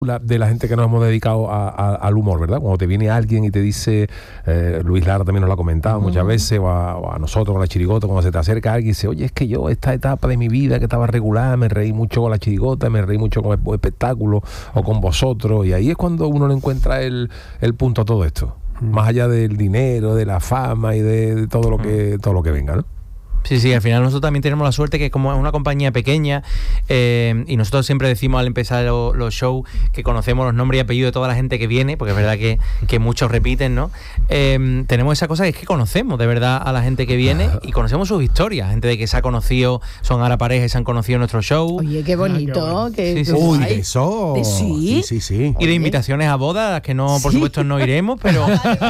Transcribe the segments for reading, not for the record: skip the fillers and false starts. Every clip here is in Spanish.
de la gente que nos hemos dedicado al humor, ¿verdad? Cuando te viene alguien y te dice, Luis Lara también nos lo ha comentado muchas veces, o a nosotros con la chirigota, cuando se te acerca alguien y dice, oye, es que yo esta etapa de mi vida que estaba regular, me reí mucho con la chirigota, me reí mucho con el espectáculo o con vosotros, y ahí es cuando uno le encuentra el punto a todo esto, más allá del dinero, de la fama y de todo lo que venga, ¿no? Sí, al final nosotros también tenemos la suerte que como es una compañía pequeña y nosotros siempre decimos al empezar los shows que conocemos los nombres y apellidos de toda la gente que viene, porque es verdad que muchos repiten, ¿no? Tenemos esa cosa que es que conocemos de verdad a la gente que viene y conocemos sus historias, gente de que se ha conocido, son ahora pareja y se han conocido en nuestro show. Oye, qué bonito. Sí. Uy, de eso. Sí. Sí. Y de invitaciones a bodas, las que no, por supuesto, no iremos, pero...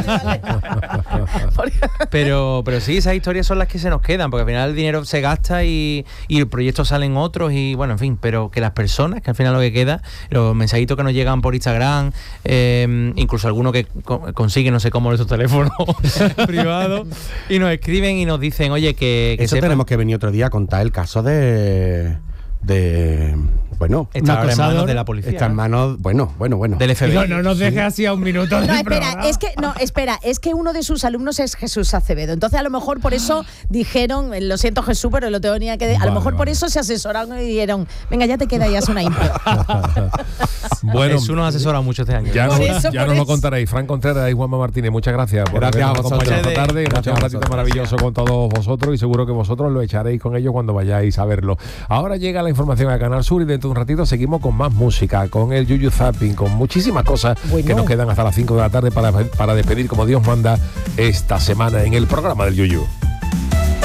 pero sí, esas historias son las que se nos quedan, porque al final el dinero se gasta y el proyecto salen otros y bueno, en fin, pero que las personas, que al final lo que queda, los mensajitos que nos llegan por Instagram, incluso algunos que consiguen, no sé cómo, nuestros teléfonos privados, y nos escriben y nos dicen, oye, que eso sepan. Tenemos que venir otro día a contar el caso de bueno, está ahora en manos de la policía. Está en manos, bueno. Del FBI. No nos dejes así a un minuto. No, espera, es que uno de sus alumnos es Jesús Acevedo. Entonces, a lo mejor por eso dijeron, lo siento Jesús, pero lo tenía que... A lo mejor por eso se asesoraron y dijeron, venga, ya te queda, ya es una impro. Bueno, Jesús nos asesora mucho este año. Ya nos lo contaréis. Fran Contreras y Juanma Martínez, muchas gracias por habernos acompañado esta tarde. Un ratito maravilloso con todos vosotros y seguro que vosotros lo echaréis con ellos cuando vayáis a verlo. Ahora llega la información a Canal Sur y dentro de un ratito seguimos con más música, con el Yuyu Zapping, con muchísimas cosas que nos quedan hasta las 5 de la tarde para despedir como Dios manda esta semana en el programa del Yuyu.